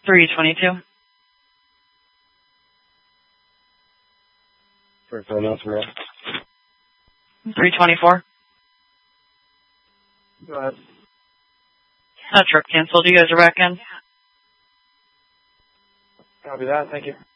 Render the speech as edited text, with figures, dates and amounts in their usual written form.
322. For phone else, bro. 324. Go ahead. Trip canceled. You guys are back in. Copy that. Thank you.